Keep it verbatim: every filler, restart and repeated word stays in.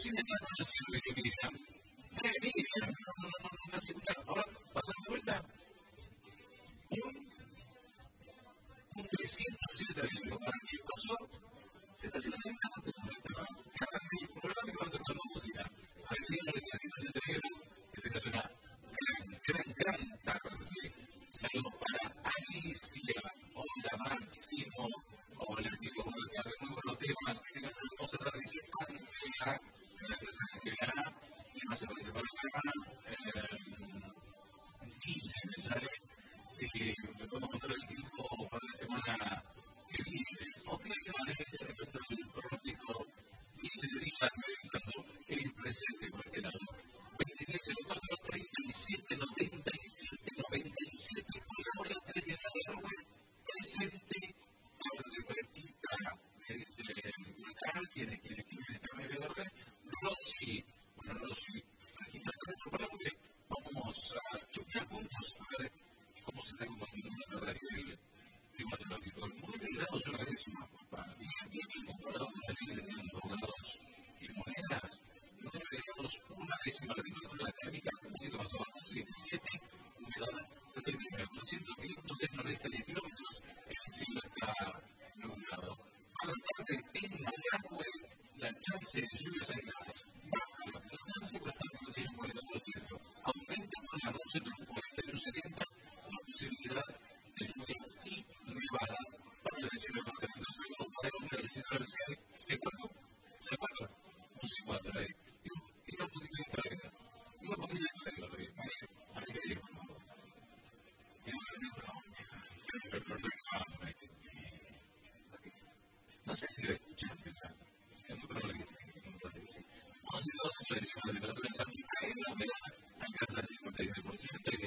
tiene tan conocido que se Miriam. Eh, Miriam, no, no, no, no, no se escucha. Ahora, pasó de vuelta. Un, un trescientos siete de lo para que pasó. Se está haciendo una nota con esta, ¿no? Que arranque el programa y cuando cuando cocina. A ver, digo el trescientos siete de que tengas una gran, gran, gran tarde. Saludos para Alicia. Hola, Máximo. Hola, chicos, ¿cómo están? Muy buenos temas. Vamos a tratar de decir Ángela. Gracias, Ángela. Y más se lo dice para Ángela. quince me sale. Sí, me puedo contar el tiempo para la semana que viene. Ok, vale, respecto al pronóstico. Dice Guillermo, tanto el presente por este lado. veintiséis, cuatro, treinta y siete, noventa y siete, noventa y siete. Por ahora, tres de la presente. De fresquita, me dice acá, ¿quién es? ¿Quién es? ¿Quién es? Déjame ver. Rosy, bueno, Rosy, fresquita, para que vamos a chocar juntos a ver cómo se está comportando la verdad el climatológico. nueve grados una décima, papá, bien, bien, bien comparado con la fila que tienen dos grados y monedas. nueve grados una décima, la temperatura térmica, un poquito más abajo, siete y siete, humedad sesenta y nueve por ciento, vientos del noreste a diez kilómetros, el cielo está nublado. A la tarde en Managua, la chance de lluvias aisladas baja, la chance por estar en el cuarenta por ciento, aumenta por la noche entre un cuarenta y un setenta la posibilidad de lluvias y nevadas para el vecino departamento segundo para el vecino comercial C cuatro, C cuatro, un C cuatro ahí, y un poquito de traída, y un poquito de traída, para que diga, no sé si lo escuchan, es muy probable que sí. Vamos a ir a otra decisión de temperatura en San Miguel, la humedad alcanza el cincuenta y nueve por ciento y